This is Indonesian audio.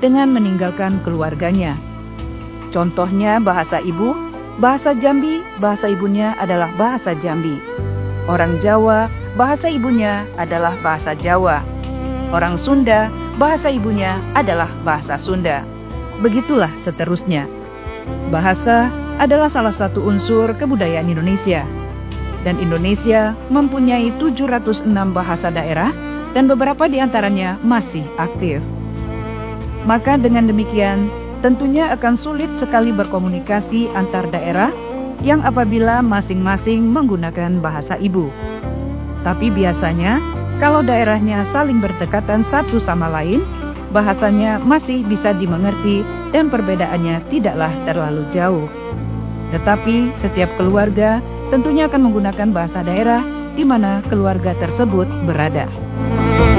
dengan meninggalkan keluarganya. Contohnya bahasa ibu, bahasa Jambi, bahasa ibunya adalah bahasa Jambi. Orang Jawa, bahasa ibunya adalah bahasa Jawa. Orang Sunda, bahasa ibunya adalah bahasa Sunda. Begitulah seterusnya. Bahasa adalah salah satu unsur kebudayaan Indonesia. Dan Indonesia mempunyai 706 bahasa daerah dan beberapa di antaranya masih aktif. Maka dengan demikian, tentunya akan sulit sekali berkomunikasi antar daerah yang apabila masing-masing menggunakan bahasa ibu. Tapi biasanya, kalau daerahnya saling berdekatan satu sama lain, bahasanya masih bisa dimengerti dan perbedaannya tidaklah terlalu jauh. Tetapi setiap keluarga tentunya akan menggunakan bahasa daerah di mana keluarga tersebut berada.